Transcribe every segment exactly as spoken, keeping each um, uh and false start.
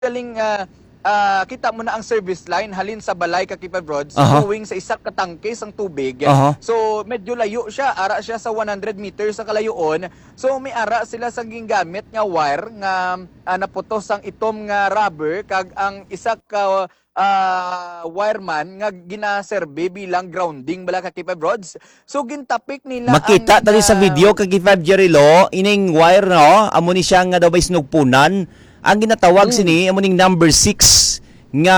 galing ah, ah, kita mo na ang service line halin sa balay Kakipad Roads Aha. going sa isak katangke sang tubig. Aha. So medyo layo siya, ara siya sa one hundred meters sa kalayoon. So may ara sila sa gingamit nga wire nga ah, naputos ang itom nga rubber kag ang isak ka ah, wireman nga ginaserbe bilang grounding bala Kakipad Roads. So gintapik nila Makita ang tali sa ah, video kag five Jerilo, ining wire no, amo ni siya nga daw bay sinugpunan. Ang ginatawag Mm. sini amo ning number six nga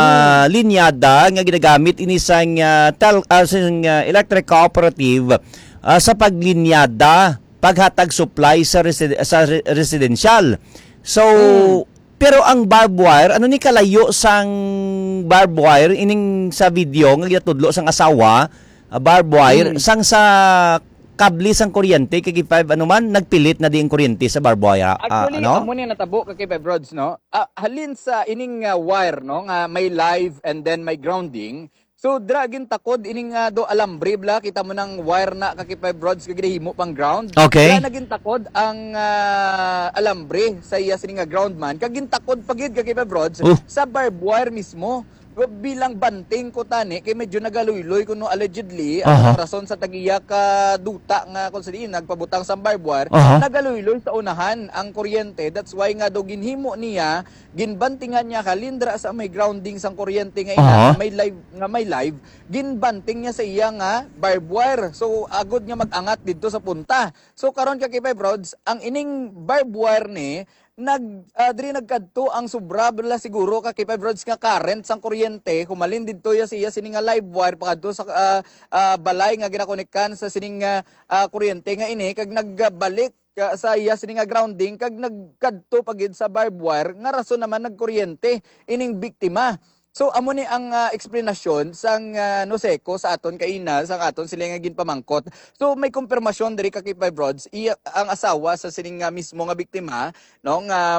linyada nga ginagamit ini sang uh, tel, uh, sang, uh, electric cooperative uh, sa paglinyada paghatag supply sa residen- sa re- residential. So pero ang barbed wire ano ni kalayo sang barbed wire ining sa video nga ginatudlo sang asawa uh, barbed wire Mm. sang sa kable sang kuryente kay five ano man nagpilit na di ang kuryente sa barbed wire. Ah, Actually, ano? amo ni natabo kay Kakipad Roads, no? Ah, halin sa ining ah, wire, no, nga may live and then may grounding. So dragin takod ining nga do alambre bla kita mo nang wire na Kakipad Roads kag himo pang ground. Okay. Kaya naging takod ang ah, alambre sa iya sini nga groundman kag gintakod pagid Kakipad Roads Uh. sa barbed wire mismo. Bilang banting ko tani kay medyo nagaluy-luy kuno allegedly Aha. ang rason sa tagiya ka duta nga kung sa diin nagpabutang sa barbed wire Aha. nagaluy-luy sa unahan ang kuryente. That's why nga daw ginhimo niya ginbantingan niya kalindra sa may grounding sang kuryente nga ina Aha. nga may live nga may live ginbanting niya sa iya nga barbed wire. So agod nga mag-angat didto sa punta. So karon ka kay Five Roads ang ining barbed wire ni nag uh, diri nagkadto ang sobra bala siguro ka kay Five Roads nga current sang kuryente humalin didto ya siya sini nga live wire pakadto sa ah, ah, balay nga ginakonektan sa sining nga ah, kuryente nga ini kag nagbalik ka sa iya sini nga grounding kag nagkadto pagid sa barbed wire nga rason naman nagkuryente ining biktima. So amo ni ang ah, eksplanasyon sang uh, Noseco sa aton kaina sang aton sila nga ginpamangkot. So may kumpirmasyon diri ka kay Five Roads iya ang asawa sa sining nga mismo nga biktima no nga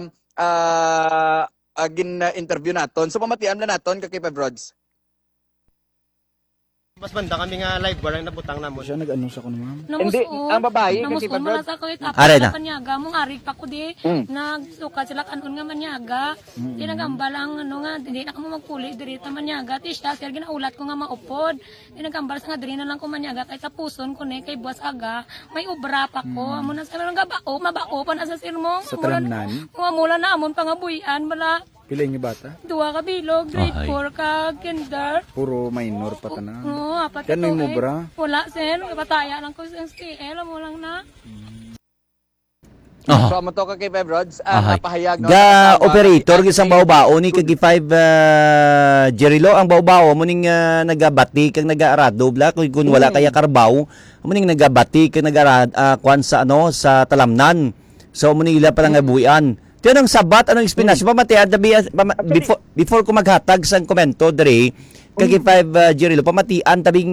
ah, ah, gin-interview naton. So pamatian na naton ka kay Five Roads. Mas banda kami nga live wala nabutang namon. Siya nag-ano sa kuno ma'am? Hindi, ang babae, kasi Namus ko Brad. mula sa kahit Are apa na. na kanyaga mong arik pa ko di Mm. nagsuka sila kanon nga manyaga di nagambal ang ano nga di na kamo magpuli diri ta manyaga ti siya sir ginaulat ko nga maupod di nagambal sa nga diri na lang ko manyaga kay tapuson ko ni kay buwas aga may ubra pa ko amo na sa nga bao mabao pa na sa sir mo Sa Mula- talamnan? Mga mula na amon pangabuyan bala Pila yung bata? duwa ka bilog grade Ahay. four ka kinder. Puro minor pa tanan. Oo, apat Yan ito mo eh. bra? Wala sir, pataya lang ko sa S T L mo lang na. Aha. So amo to ka kay Five Roads ang Ahay. napahayag no, Ga sa asawa, operator ang gisang ining- baobao ni kag five uh, Jerilo ang baobao mo ning uh, nagabati kag nagaarado bla kung kun wala kaya karbaw mo ning nagabati kag nagarad uh, kwan sa ano sa talamnan. So mo ning ila pa lang buyan. Tiyan ang sabat anong explanation pamatian dabi pama, before before ko maghatag sang komento diri kag five uh, Jerilo pamatian tabing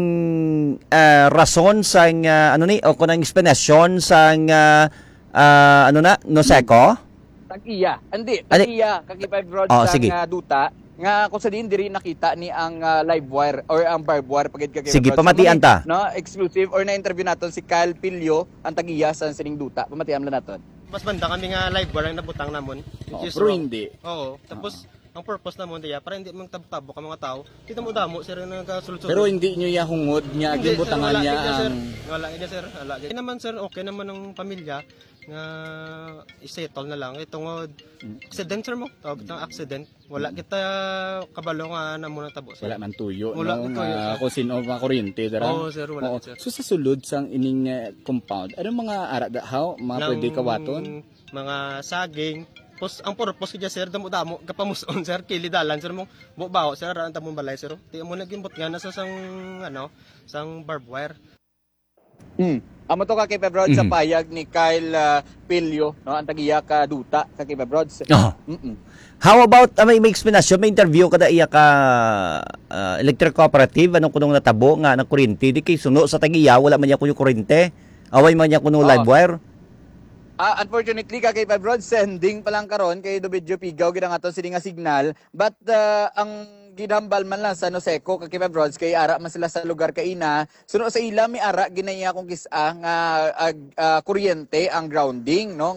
uh, rason sang uh, ano ni o kunang explanation sang uh, uh, ano na Noseco. Tag-iya. Hindi, Adi- tag-iya kay Five Roads Oh, ang sige. ah, duta nga kung sa diin diri nakita ni ang ah, live wire or ang barbed wire pagid kay Sige, Five Roads. pamatian So, ta. No, exclusive or na interview naton si Kyle Pilio ang tag-iya sa sining duta. Pamatian lang naton. Mas banda kami nga live wala nabutang namon. Oo, Which is pero wrong. hindi. Oo, tapos ang purpose namon diya para hindi man tabok ang mga tao. Kita mo damo sir nga nagasulod-sulod. Pero hindi nyo ya hungod niya, Hindi, sir, gibutangan wala niya gid sir. ang... Wala gid sir. Wala gid. Naman sir, okay naman ang pamilya nga isettle na lang itungod accident sir mo tawag itong accident wala kita kabalo nga na muna tabo sir. Wala man tuyo, Wala no? man tuyo, Nga sir. kung sino mga kuryente, dara. Oo, sir, wala, Oo. sir. So sa sulod sang ining uh, compound, ano mga ara dahaw, mga Ng pwede kawaton? mga saging pos ang purpose kaya sir damo damo kapamuson sir kilidalan sir mo bubaw sir ra tamong balay sir ti mo nagimbot nga na sa sang ano sang barbed wire. Hmm. Amo to ka kay Five Roads sa Mhm. payag ni Kyle ah, Pilio no ang tag-iya ka duta ka kay Five Roads. Aha. Mm-mm. How about uh, may, may explanation, may interview kada iya ka uh, electric cooperative anong kunong natabo nga ng kuryente di kay suno sa tagiya wala man niya kuno kuryente away man niya kuno Oo. live wire. Ah, unfortunately ka kay Five Roads sending pa lang karon kay do video pigaw gid ang aton sini nga signal but ah, ang gidambal man lang sa Noseco kay Five Roads kay ara man sila sa lugar kaina suno sa ila mi ara ginaya kong kisa nga ag, ah, kuryente ang grounding no nga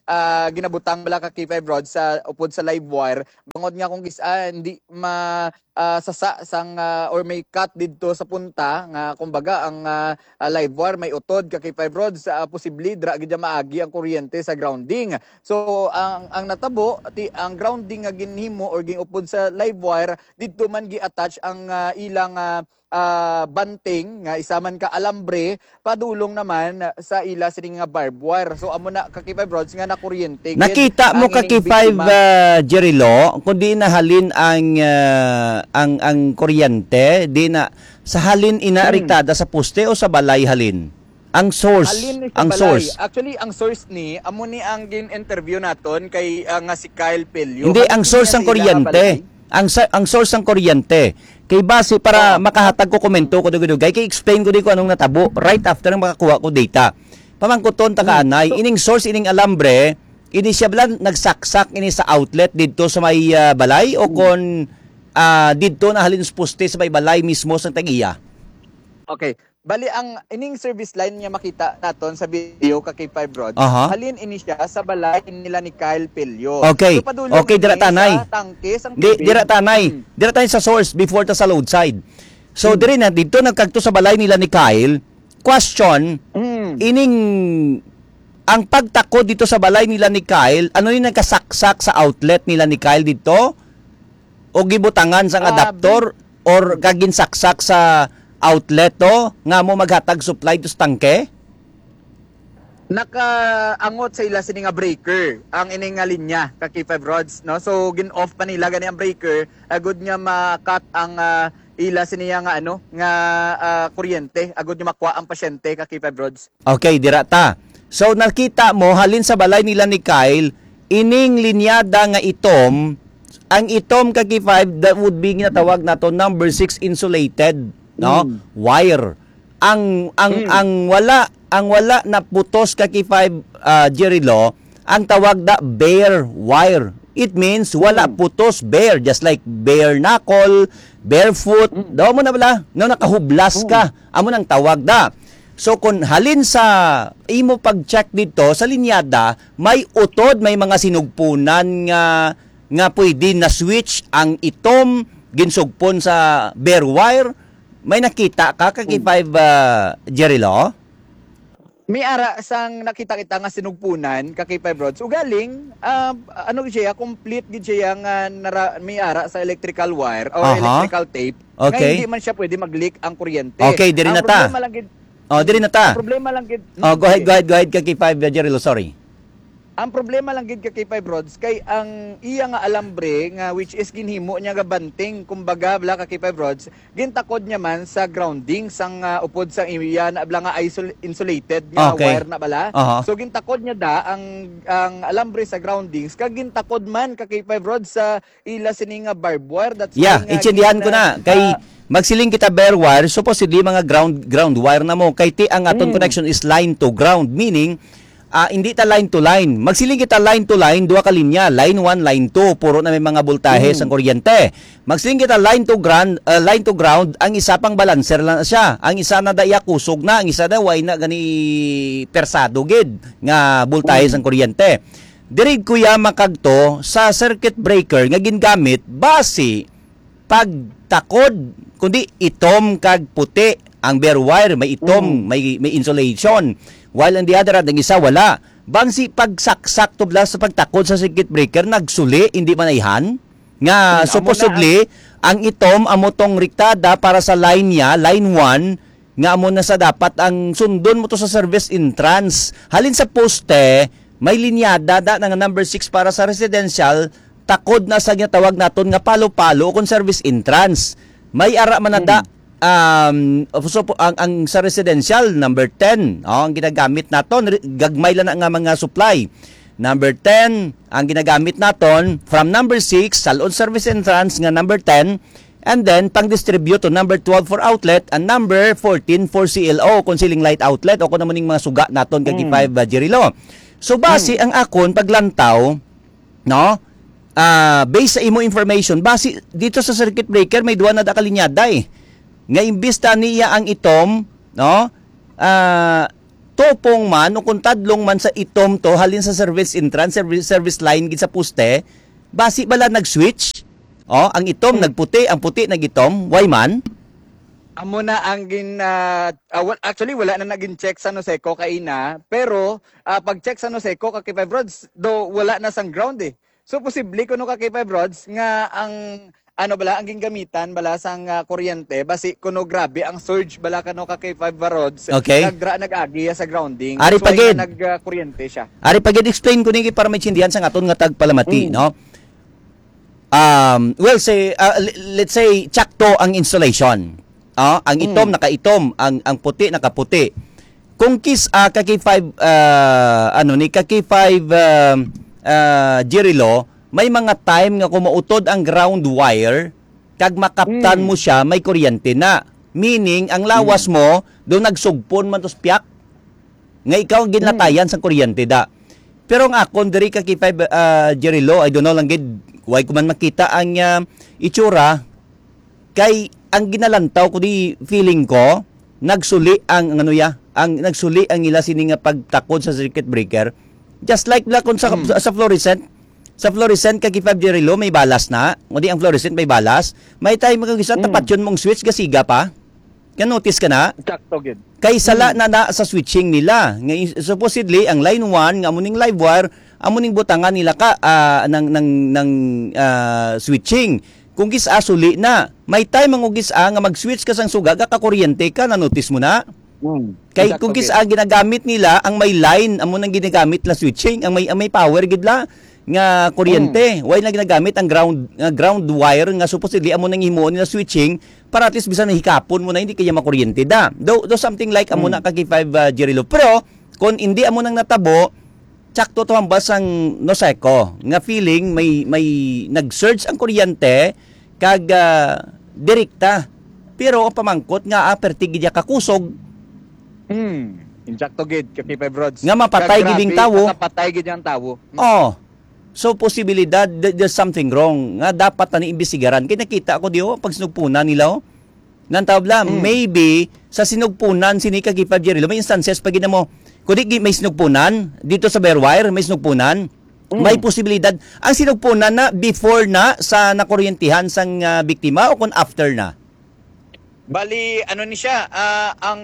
ah, ginabutang bala ka K five Rod sa upod sa live wire bangod nga kung gisa hindi ma ah, sasa sang ah, or may cut didto sa punta nga kumbaga ang ah, ah, live wire may utod ka K five Rod sa posible dra gid maagi ang kuryente sa grounding. So ang ang natabo ti ang grounding nga ginhimo or ginupod sa live wire didto man gi-attach ang ah, ilang ah, ah, banting nga isaman ka alambre padulong naman sa ila sining nga barbed wire. So amo na ka K five Rods nga na kuryente. Nakita mo Ang ka ining K five biktima- uh, Jerry Lo, kundi nahalin ang ah, ang ang kuryente, di na sa halin inaariktada sa poste o sa balay halin. Ang source, Alin ni sa ang balay? source. Actually, ang source ni, amo ni ang gin-interview naton kay ah, nga si Kyle Pelio. Hindi, Halin ang niya source sa ng ila nga kuryente. balay. Ang sa- ang source ng kuryente. Kay base para Oo. makahatag ko komento ko dugay kay explain ko di ko anong natabo right after ng makakuha ko data. Pamangkuton ta kaanay, ining source ining alambre, ini siya blan nagsaksak ini sa outlet didto sa may ah, balay o kon ah, didto na halin sa poste sa may balay mismo sa tagiya. Okay. Bali, ang ining service line niya makita naton sa video ka K five Rods, Aha. halin ini siya sa balay nila ni Kyle Pelio. Okay. So, padulong Okay, dira ini tanay. Sa tangke, sang Di tubig. dira tanay. Hmm. Dira tanay sa source before ta sa load side. So diri na dito nagkagto sa balay nila ni Kyle. Question, Hmm. ining ang pagtako dito sa balay nila ni Kyle, ano yung nagkasaksak sa outlet nila ni Kyle dito? O gibutangan sang Ah, adaptor or kaginsaksak sa outlet to nga mo maghatag supply to sa tangke? Nakaangot sa ila sini nga breaker ang ining nga linya ka K five Rods, no? So gin-off pa nila gani ang breaker agud nga ma-cut ang ah, ila sini nga ano nga ah, kuryente agud nga makuha ang pasyente ka K five Rods. Okay, dira ta. So nakita mo halin sa balay nila ni Kyle, ining linyada nga itom, ang itom ka K five that would be ginatawag nato number six insulated, no? Wire. Ang ang ang wala ang wala na putos ka K five uh, Jerry Lo, ang tawag da bare wire. It means wala putos bare, just like bare knuckle, barefoot. Daw mo na bala, no nakahublas ka. Amo nang tawag da. So kung halin sa imo pag-check dito sa linyada, may utod, may mga sinugpunan nga nga pwede na switch ang itom ginsugpon sa bare wire. May nakita ka ka K five uh, Jerry Lo? May ara sang nakita kita nga sinugpunan ka K five Rods ugaling ah, ano gid siya complete gid siya nga nara, may ara sa electrical wire or Aha. electrical tape nga Okay. hindi man siya pwede mag-leak ang kuryente. Okay, diri Ang na ta. problema lang gid Oh, diri na ta. ang problema lang gid Oh, go ahead, go ahead, go ahead ka K five uh, Jerry Lo, sorry. Ang problema lang gid ka K five Rods kay ang iya nga alambre nga which is ginhimo niya nga banting kumbaga bla ka K five Rods gintakod niya man sa grounding sang uh, upod sang iya na bla nga isol- insulated nga Okay. wire na bala. Aha. So gintakod niya da ang ang alambre sa groundings kag gintakod man ka K five Rods sa ila sini nga barbed wire. That's Yeah, why nga intindihan ko na. gina- Kay ah, magsiling kita bare wire, supposedly mga ground ground wire na mo. Kay ti ang aton Mm. connection is line to ground, meaning ah, hindi ta line to line. Magsiling kita line to line, duha ka linya, line one, line two, puro na may mga voltahe Mm. sa kuryente. Magsiling kita line to ground, ah, line to ground, ang isa pang balancer lang siya. Ang isa na daya kusog na, ang isa na way na gani persado gid nga voltahe sa kuryente. Diri kuya makagto sa circuit breaker nga gingamit base pagtakod kundi itom kag puti ang bare wire may itom may may insulation while on the other hand ang isa wala bangsi pagsaksak to bla sa pagtakod sa circuit breaker nagsuli hindi manayhan nga Hmm, amo supposedly ang itom amo tong riktada para sa line niya line one nga amo na sa dapat ang sundon mo to sa service entrance halin sa poste may linyada da nga number six para sa residential takod na sa tawag naton nga palo-palo kung service entrance. May ara man na da um so, ang, ang sa residential number ten, oh, ang ginagamit naton gagmay lang na nga mga supply. Number ten ang ginagamit naton from number six salon service entrance nga number ten and then pang-distribute to number twelve for outlet and number fourteen for C L O concealing light outlet o kung naman yung mga suga naton kag five uh, Jerry Lo. So base ang akon paglantaw no ah based sa imo information base dito sa circuit breaker may duwa na da kalinyada eh nga imbis ta niya ang itom no ah topong man o kung tadlong man sa itom to halin sa service entrance, service, service line gid sa poste, basi bala nag-switch. Oh, ang itom nagputi, ang puti nagitom, why man? Amo na ang gin ah, ah, wa- actually wala na naging check sa Noseco kaina, pero ah, pag check sa Noseco ka K five Rods do wala na sang ground eh. So posible kuno ka K five Rods nga ang ano bala ang gingamitan bala sang ah, kuryente basi kuno grabe ang surge bala kano ka K five Rods. Okay. Nagra nag-agi sa grounding. Ari That's why pagid. nga nag-kuryente siya. Ari pagid explain ko niki para may tsindihan sa aton nga tagpalamati, no? Um, well say uh, l- let's say tsakto ang installation. Ah, ang itom nakaitom, ang ang puti nakaputi. Kung kis uh, ka K five uh, ano ni ka K five uh, uh, Jirilo, may mga time nga kumuutod ang ground wire kag makaptan mo siya may kuryente na. Meaning ang lawas mo do nagsugpon man tos piyak. Nga ikaw ang ginlatayan sa kuryente da. Pero ang akon diri ka K five uh, Jirilo, I don't know lang gid why ko man makita ang uh, itsura kay ang ginalantaw ko di feeling ko nagsuli ang ano ya ang nagsuli ang ila sini nga pagtakod sa circuit breaker just like la kon sa, sa, sa fluorescent sa fluorescent kag K five Jirilo may balas na o di ang fluorescent may balas may time magagisa tapat yun mong switch gasiga pa kan notice ka na Sakto gid. kay sala na na sa switching nila nga is- supposedly ang line one nga amuning live wire amuning butangan nila ka ah, ng ng ng ah, switching kung gisa suli na may time ang gisa nga mag-switch ka sang suga ka kuryente ka na notice mo na kay Sakto kung gid. gisa ginagamit nila ang may line amo nang ginagamit la switching ang may ang may power gid la nga kuryente why na ginagamit ang ground nga ground wire nga supposedly amo nang himuon nila switching para at least bisan nahikapon mo na hindi kaya makuryente da do, do something like amo na ka K five uh, Jirilo pero kung hindi amo nang natabo tsakto to ang basang Noseco nga feeling may may nag-surge ang kuryente kag uh, direkta pero ang pamangkot nga aperti gid ya kakusog Hmm. Insakto gid ka K five Rods. Nga mapatay Kag gid yung grabe, tawo. Nakapatay gid yung tawo. oh so posibilidad th- there's something wrong nga dapat na iimbestigaran kay nakita ko diyo pag sinugpunan nila oh nan tabla maybe sa sinugpunan sini ka K five Jirilo may instances pag gina mo kundi gi- may sinugpunan dito sa bare wire may sinugpunan may posibilidad ang sinugpunan na before na sa nakuryentihan sang ah, biktima o kung after na. Bali ano ni siya, ah, ang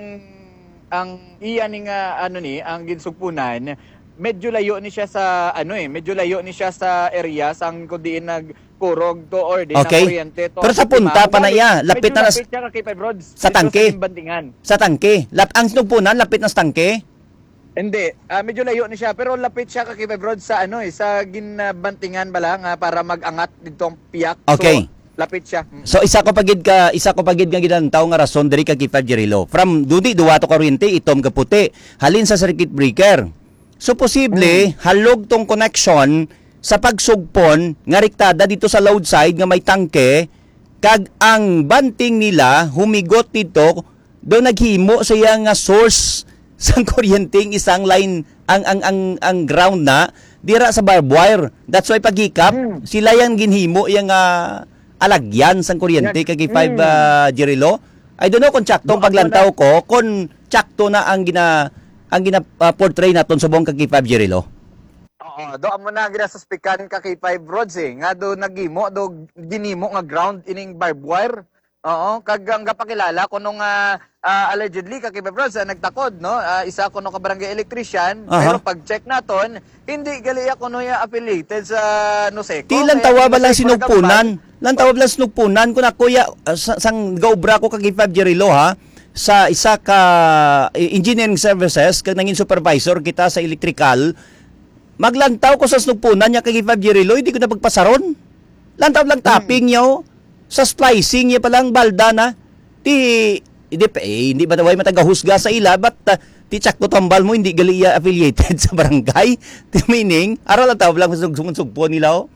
ang iya ni nga ano ni, ang ginsugpunan, medyo layo ni siya sa ano eh, medyo layo ni siya sa area sang kundi nagkurog to or di Okay. na kuryente to. Pero sa punta pa na iya, lapit medyo na nas- lapit siya ka K five Rods. Sa Dito tangke. Imbantingan. Sa tangke lap ang sinugpunan lapit na sa tangke. Hindi, ah, medyo layo ni siya pero lapit siya ka K five Rods sa ano eh, sa ginbantingan bala nga para mag-angat dito ang piyak. Okay. So, lapit siya. Mm. So isa ko pagid ka isa ko pagid nga gidantaw nga rason diri ka K five Jirilo. From dudi duwa to kuryente itom ka puti halin sa circuit breaker. So posible halog tong connection sa pagsugpon nga rektada dito sa load side nga may tangke kag ang banting nila humigot dito do naghimo sa iya nga source sang kuryenteng isang line ang ang ang ang ground na dira sa barbed wire. That's why paghikap sila yang ginhimo yang uh, alagyan sang kuryente kag K five uh, Jirilo. I don't know kung tsaktong paglantaw ko kung tsakto na ang gina ang gina uh, portray naton sa buong kag K five Jirilo. Oo, do amo na gira sa spikan ka K five Rods eh. Nga do nagimo do ginimo nga ground ining barbed wire. Oo, kag ang gapakilala kuno nga ah, allegedly ka K five Rods ah, nagtakod no. Ah, isa kuno ka barangay electrician Aha. pero pag check naton hindi gali kuno ya affiliated sa Noseco. Ti lang Kaya tawa ba lang Noseco sinugpunan? Lang tawa ba lang sinugpunan ko na kuya uh, sa, sang gaubra ko kag K five Jirilo ha sa isa ka eh, engineering services kag nangin supervisor kita sa electrical maglantaw ko sa sinugpunan niya kag K five Jirilo hindi ko na pagpasaron. Lantaw lang tapping niya oh. Sa splicing niya palang balda na ti hindi pa eh, hindi ba naway matagahusga sa ila but uh, ti tsakto tambal mo hindi gali iya affiliated sa barangay ti meaning aral lang taw lang sugpo nila oh.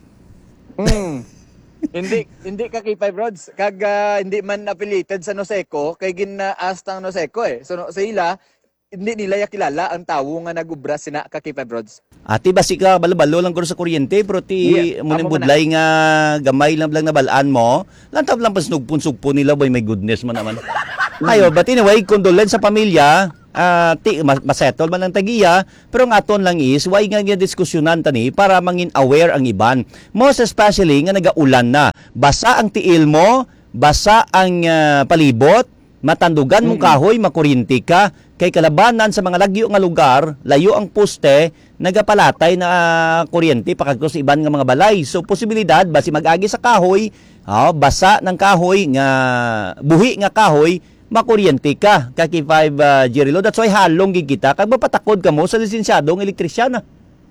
Mm. hindi hindi ka K five Rods kag ah, hindi man affiliated sa Noseco kay ginaas tang Noseco eh. So no, sa ila hindi nila ya kilala ang tawo nga nagubra sina ka K five Rods. Ati basi ka balabalo lang ko sa kuryente pero ti Yeah, mo amo man budlay nga gamay lang lang nabalaan mo lantaw lang pas nugpun-sugpo nila boy my goodness man naman. Ayo but anyway condolence sa pamilya ah, ti mas- masettle man ang tagiya, pero ang aton lang is why nga nga diskusyonan tani para mangin aware ang iban. Most especially nga nagaulan na. Basa ang tiil mo, basa ang ah, palibot, matandugan mong kahoy, makuryente ka, kay kalabanan sa mga lagyo nga lugar, layo ang poste, nagapalatay na ah, kuryente pakagto sa iban nga mga balay. So posibilidad basi mag-agi sa kahoy, ah, basa ng kahoy nga buhi nga kahoy, makuryente ka. Kaki five uh, Jerilo, that's why halong gid kita kag mapatakod ka mo sa lisensyadong elektrisyana.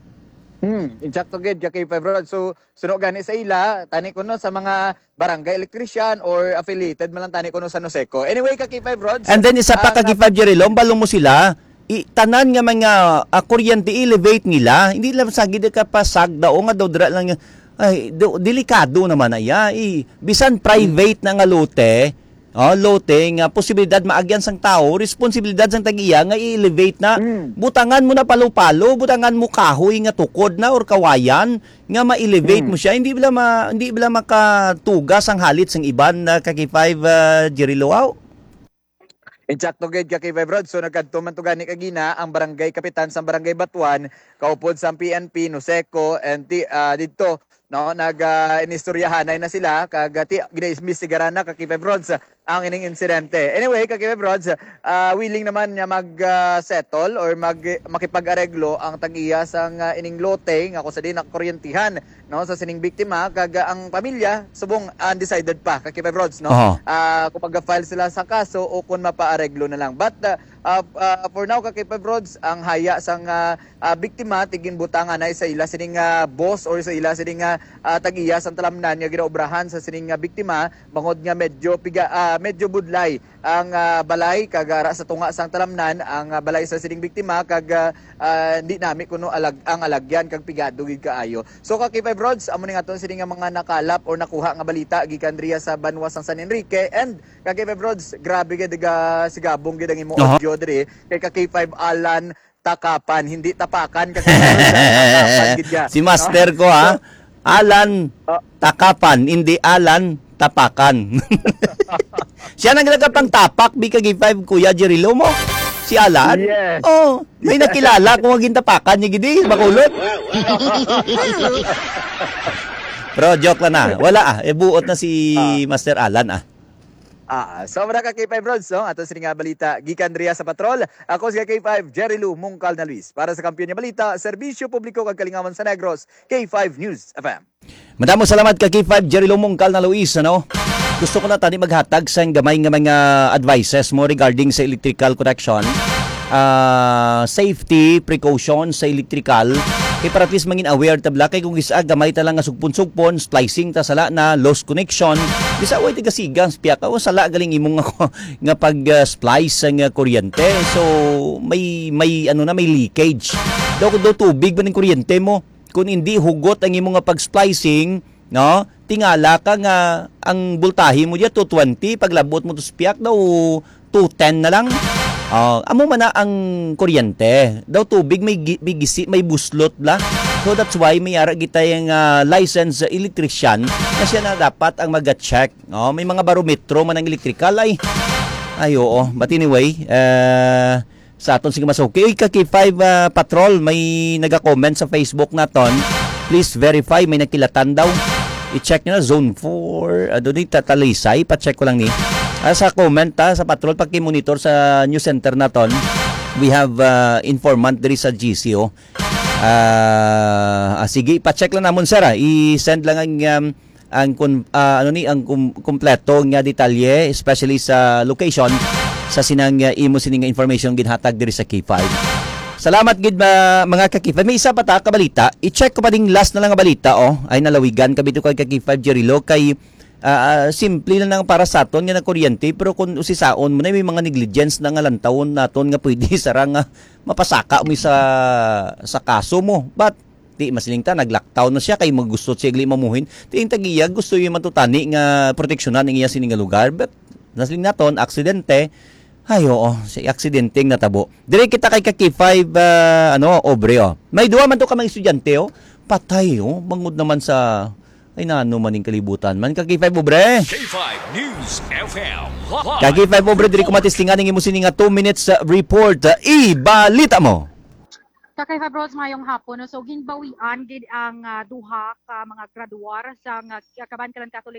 Hmm, insakto gid kay five Rod. So suno gani sa ila, tani ko no sa mga barangay electrician or affiliated man lang tani ko no sa Noseco. Anyway, kay five Rod. And then isa pa ah, kaki five Jerilo, balong mo sila, i, tanan nga mga uh, kuryente elevate nila, hindi lang sa gid ka pasag daw nga daw dra lang ay do, delikado naman aya. I, bisan private na nga lote, oh, lote nga posibilidad maagyan sang tao, responsibilidad sang tagiya nga i-elevate na. Mm. Butangan mo na palo-palo, butangan mo kahoy nga tukod na or kawayan nga ma-elevate mo siya. Hindi bala ma, hindi bala makatugas ang halit sang iban na kaki five uh, Jeriloaw. Insakto gid kay five Rod. So nagkadto man to gani kagina ang barangay kapitan sa barangay Batuan, kaupod sa P N P, Noseco, and ti, ah, dito no nag uh, inistoryahanay na sila kag ti ginaisbestigaran na kay five Rods ang ining insidente. Anyway, kay five Rods, uh, willing naman niya mag uh, settle or mag makipag-areglo ang tagiya sang uh, ining lote nga ko sa din nakuryentihan no sa sining biktima kag uh, ang pamilya subong undecided pa kay five Rods no. Uh-huh. Uh, kung pag-file sila sa kaso o kung mapa-areglo na lang. But uh, uh, uh, for now kay five Rods, ang haya sang uh, uh, biktima tigin butangan na sa ila sining uh, boss or sa ila sining uh, uh, tagiya sang talamnan nga ginaobrahan sa sining uh, biktima bangod nga medyo piga uh, medyo budlay ang uh, balay kagara sa tunga sang talamnan ang uh, balay sa sining biktima kag uh, uh, di nami kuno alag ang alagyan kag pigado gid kaayo. So kay five Rods, amo ni aton sining nga mga nakalap or nakuha nga balita gikan driya sa Banwa sang San Enrique, and kay five Rods, grabe gid ga sigabong gid ang imo Uh-huh. audio diri kay kay five Alan takapan, hindi tapakan kay takapan gid ya. Si master ko ha, Alan Oh. takapan, hindi Alan tapakan. Siya nang nagkapang tapak, bi kagi five Kuya Jerilo mo. Si Alan? Yes. Oh, may nakilala kung maging tapakan niya gidi, makulot. Pero joke lang na. Wala ah, e buot na si Master Alan ah. Ah, sobra ka kay five Rods, no? Ato sining nga balita gikan driya sa patrol. Ako si K five Jerry Lou Mungkal na Luis para sa Kampiyon nga Balita, Serbisyo Publiko kag Kalingawan sa Negros, K five News F M. Madamo salamat ka K five Jerry Lumongkal na Luis, ano? Gusto ko na tani maghatag sa gamay nga mga advices mo regarding sa electrical connection. Uh, safety, precaution sa electrical. Kay para at least mangin aware tabla kay kung isa gamay ta lang nga sugpon-sugpon, splicing ta sala na lost connection. Bisa way tiga sigang spiya ka o sala galing imong ako nga pag uh, splice nga kuryente. So may may ano na may leakage. Daw do tubig ba ning kuryente mo? Kung hindi hugot ang imong nga pag-splicing, no? Tingala ka nga ang voltahe mo diya two twenty, paglabot mo to spiyak daw two ten na lang. Uh, amo man na ang kuryente. Daw tubig may may gisi, may buslot la. So that's why may ara kita yung uh, licensed electrician na siya na dapat ang mag-check. No? May mga barometro man ang electrical ay. Ay oo. But anyway, uh, sa aton sige mas okay. Uy, kaki five uh, Patrol, may naga-comment sa Facebook naton. Please verify, may nakilatan daw. I-check nyo na, zone four. Ano ni Tatalisay, pa-check ko lang ni. Uh, sa comment ha, sa Patrol, pag-monitor sa news center naton, we have uh, informant diri sa G C O. Uh, ah, sige, pa-check lang namon sir. I-send lang ang um, ang uh, ano ni ang kum- kumpleto nga detalye, especially sa location sa sinang uh, imo sining information ginhatag diri sa K five. Salamat gid ma, mga ka-K five. May isa pa ta ka balita. I-check ko pa ding last na lang nga balita oh. Ay nalawigan kabito kay ka-K five Jerilo kay Uh, simple lang nang para sa aton nga na kuryente, pero kung usisaon mo na may mga negligence na nga lantawon naton nga pwede sarang nga mapasaka mo sa sa kaso mo. But ti masiling ta nag-lockdown na siya kay magusto siya gli mamuhin. Ti tagiya gusto yung matutani nga proteksyonan ng iya sining nga lugar, but nasiling naton aksidente. Ay oo, si aksidente nga natabo. Dire kita kay ka-K five uh, ano, obre oh. May duwa man to ka mga estudyante oh. Patay oh, bangod naman sa ay nano maning kalibutan man kag K five Obre. K five News F M. Kag K five Obre diri ko matistingan ning imo sini nga two minutes uh, report. Uh, ibalita mo. Kakay five Roads mayong hapon no? So ginbawian gid ang ah, duha ka mga graduar sa nga Kaban Kalan Catholic